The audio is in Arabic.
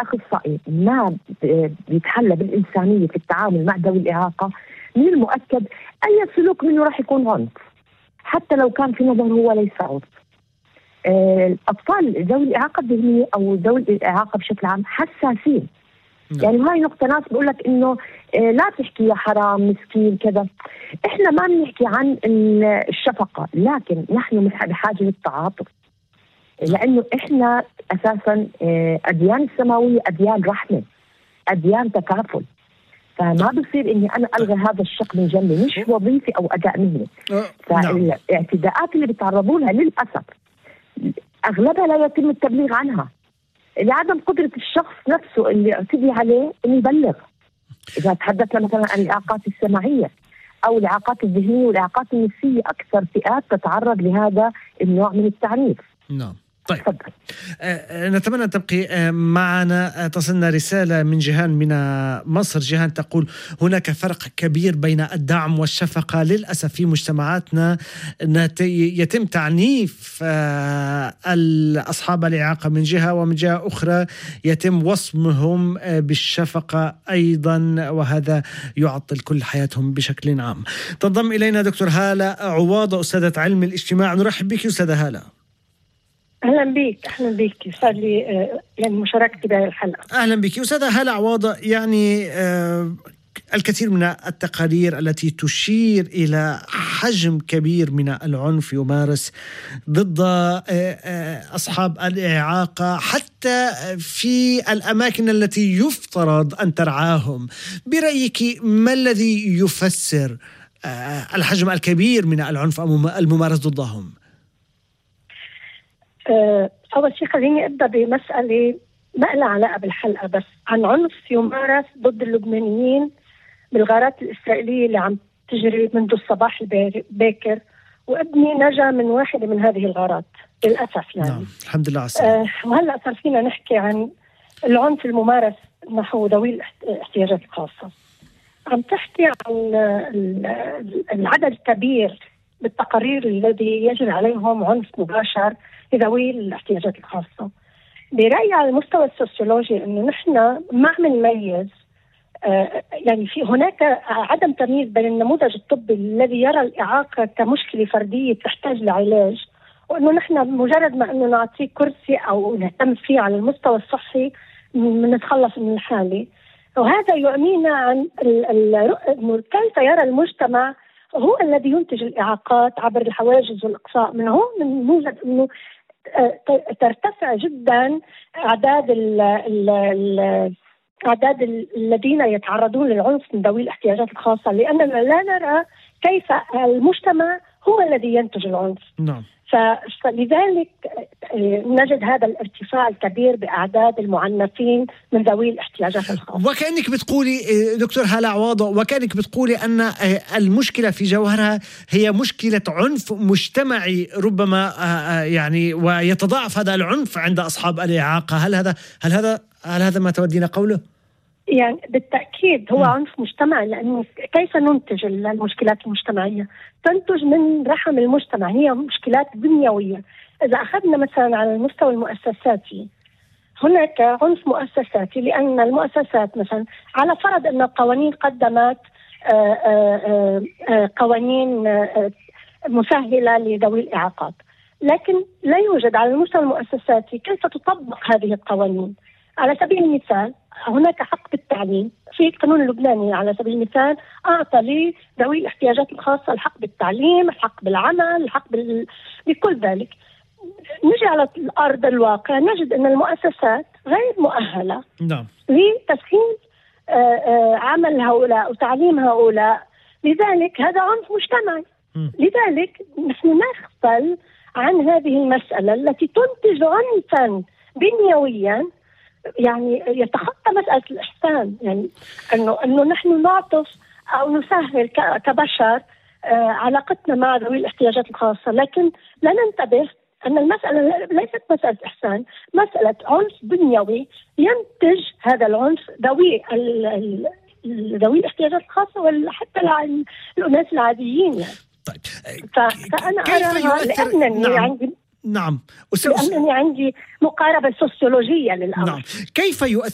الأخصائي ما بيتحلى بالإنسانية في التعامل مع ذوي الإعاقة، من المؤكد أي سلوك منه راح يكون عنف، حتى لو كان في نظر هو ليس عنف. الأطفال ذوي الإعاقة الذهنية أو ذوي الإعاقة بشكل عام حساسين. يعني هاي نقطة، ناس بقول لك إنه لا تحكي يا حرام مسكين كذا. إحنا ما بنحكي عن الشفقة، لكن نحن بحاجة للتعاطف، لأنه إحنا أساساً أديان السماوية أديان رحمة، أديان تكافل. فما بصير إني أنا ألغي هذا الشق من جنبي، مش وظيفي أو أداء مهني. فالاعتداءات اللي بيتعرضوا لها للأسف أغلبها لا يتم التبليغ عنها لعدم قدرة الشخص نفسه اللي اعتدي عليه إنه يبلغ. إذا تحدثنا مثلا عن الإعاقات السمعية أو الإعاقات الذهنية والإعاقات النفسية، أكثر فئات تتعرض لهذا النوع من التعنيف. نعم. طيب، نتمنى أن تبقي معنا. تصلنا رسالة من جيهان من مصر. جيهان تقول: هناك فرق كبير بين الدعم والشفقة. للأسف في مجتمعاتنا يتم تعنيف أصحاب الإعاقة من جهة، ومن جهة أخرى يتم وصمهم بالشفقة أيضا، وهذا يعطل كل حياتهم بشكل عام. تنضم إلينا دكتور هالة عواضة، أستاذة علم الاجتماع. نرحب بك أستاذة هالة. أهلا بك يسعد لي يعني مشاركتي بهذه الحلقة. أهلا بك أستاذة هالة عواضة. يعني الكثير من التقارير التي تشير إلى حجم كبير من العنف يمارس ضد أصحاب الإعاقة، حتى في الأماكن التي يفترض أن ترعاهم. برأيك ما الذي يفسر الحجم الكبير من العنف الممارس ضدهم؟ أول شيء خليني أبدأ بمسألة ما لها علاقة بالحلقة، بس عن عنف يمارس ضد اللبنانيين بالغارات الإسرائيلية اللي عم تجري منذ الصباح الباكر، وابني نجا من واحدة من هذه الغارات للأسف. يعني نعم، الحمد لله على السلامة. وهلأ صار فينا نحكي عن العنف الممارس نحو ذوي الاحتياجات الخاصة. عم تحكي عن العدد الكبير بالتقارير الذي يجري عليهم عنف مباشر لذوي الاحتياجات الخاصة. برأيي على المستوى السوسيولوجي إنه نحن ما عم نميز، يعني في هناك عدم تمييز بين النموذج الطبي الذي يرى الإعاقة كمشكلة فردية تحتاج لعلاج، وإنه نحن مجرد ما إنه نعطيه كرسي أو نهتم فيه على المستوى الصحي نتخلص من الحالة. وهذا يؤمننا عن إنه كيف يرى المجتمع هو الذي ينتج الإعاقات عبر الحواجز والإقصاء. من هون نوجد إنه ترتفع جدا أعداد الذين يتعرضون للعنف من ذوي الاحتياجات الخاصة، لأننا لا نرى كيف المجتمع هو الذي ينتج العنف. نعم. فلذلك نجد هذا الارتفاع الكبير بأعداد المعنفين من ذوي الاحتياجات الخاصة. وكأنك بتقولي دكتور هالة عواضة، وكأنك بتقولي أن المشكلة في جوهرها هي مشكلة عنف مجتمعي ربما، يعني ويتضاعف هذا العنف عند أصحاب الإعاقة. هل هذا ما تودينا قوله؟ يعني بالتأكيد هو عنف مجتمعي، لأنه كيف ننتج المشكلات المجتمعية؟ تنتج من رحم المجتمع، هي مشكلات بنيوية. إذا أخذنا مثلا على المستوى المؤسساتي، هناك عنف مؤسساتي لأن المؤسسات مثلا على فرض أن القوانين قدمت قوانين مسهلة لذوي الإعاقات، لكن لا يوجد على المستوى المؤسساتي كيف تطبق هذه القوانين. على سبيل المثال هناك حق بالتعليم في القانون اللبناني، على سبيل المثال أعطى لذوي الاحتياجات الخاصة الحق بالتعليم، الحق بالعمل، الحق بكل ذلك. نجي على الأرض الواقع نجد أن المؤسسات غير مؤهلة لتسهيل عمل هؤلاء وتعليم هؤلاء، لذلك هذا عنف مجتمعي. لذلك نحن نغفل عن هذه المسألة التي تنتج عنفا بنيويا، يعني يتخطى مسألة الإحسان، يعني أنه نحن نعطف أو نسهل كبشر علاقتنا مع ذوي الاحتياجات الخاصة، لكن لا ننتبه أن المسألة ليست مسألة إحسان، مسألة عنف بنيوي ينتج هذا العنف ذوي الاحتياجات الخاصة وحتى الناس العاديين يعني. طيب، فأنا أرى لأنني عندي نعم لأنني عندي مقاربة سوسيولوجية للأمر. نعم. كيف يؤثر